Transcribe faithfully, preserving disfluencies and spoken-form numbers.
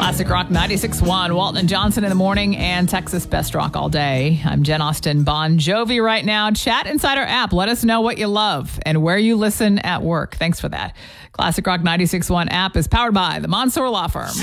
Classic Rock ninety-six point one, Walton and Johnson in the morning, and Texas Best Rock all day. I'm Jen Austen. Bon Jovi right now. Chat inside our app. Let us know what you love and where you listen at work. Thanks for that. Classic Rock ninety-six point one app is powered by the Mansour Law Firm.